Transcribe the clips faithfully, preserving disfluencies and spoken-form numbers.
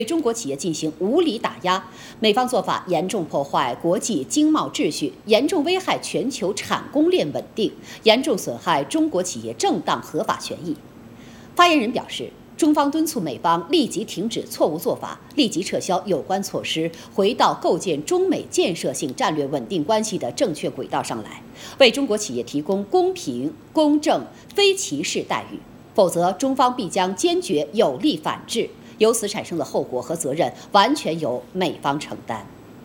对中国企业进行无理打压，美方做法严重破坏国际经贸秩序，严重危害全球产供链稳定，严重损害中国企业正当合法权益。发言人表示，中方敦促美方立即停止错误做法，立即撤销有关措施，回到构建中美建设性战略稳定关系的正确轨道上来，为中国企业提供公平、公正、非歧视待遇，否则中方必将坚决有力反制。由此产生的后果和责任完全由美方承担。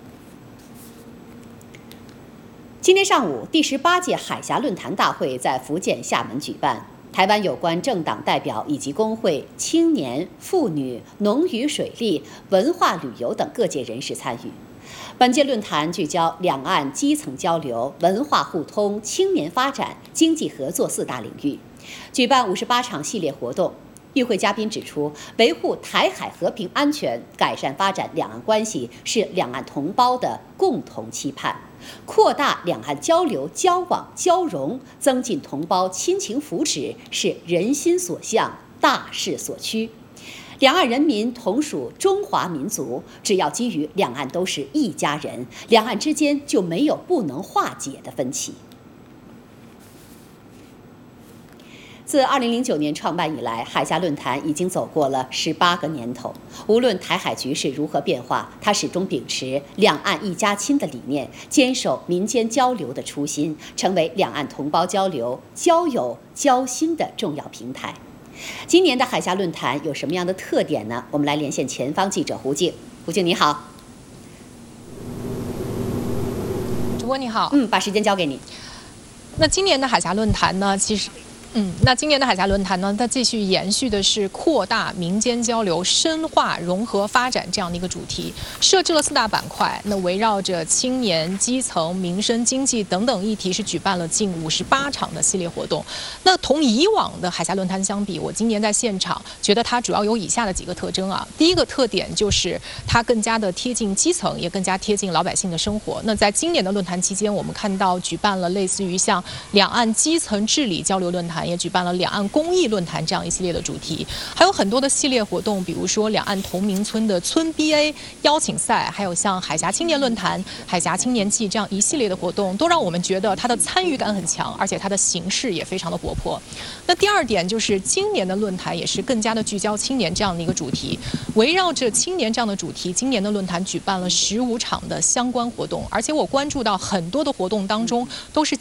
今天上午，第十八届海峡论坛大会在福建厦门举办，台湾有关政党代表以及工会、青年、妇女、农渔水利、文化旅游等各界人士参与。本届论坛聚焦两岸基层交流、文化互通、青年发展、经济合作四大领域，举办五十八场系列活动。与会嘉宾指出，维护台海和平安全、改善发展两岸关系是两岸同胞的共同期盼，扩大两岸交流、交往、交融，增进同胞亲情福祉是人心所向、大势所趋。两岸人民同属中华民族，只要基于两岸都是一家人，两岸之间就没有不能化解的分歧。自二零零九年创办以来，海峡论坛已经走过了十八个年头。无论台海局势如何变化，它始终秉持两岸一家亲的理念，坚守民间交流的初心，成为两岸同胞交流、交友、交心的重要平台。今年的海峡论坛有什么样的特点呢？我们来连线前方记者胡静。胡静你好。 主播你好。 嗯，把时间交给你。 那今年的海峡论坛呢，其实。嗯，那今年的海峡论坛呢，它继续延续的是扩大民间交流、深化融合发展这样的一个主题，设置了四大板块。那围绕着青年、基层、民生、经济等等议题，是举办了近五十八场的系列活动。那同以往的海峡论坛相比，我今年在现场觉得它主要有以下的几个特征啊。第一个特点就是它更加的贴近基层，也更加贴近老百姓的生活。那在今年的论坛期间，我们看到举办了类似于像两岸基层治理交流论坛。也举办了两岸公益论坛这样一系列的主题，还有很多的系列活动，比如说两岸同名村的村 B A 邀请赛，还有像海峡青年论坛、海峡青年季这样一系列的活动，都让我们觉得它的参与感很强，而且它的形式也非常的活泼。那第二点就是今年的论坛也是更加的聚焦青年这样的一个主题，围绕着青年这样的主题，今年的论坛举办了十五场的相关活动，而且我关注到很多的活动当中都是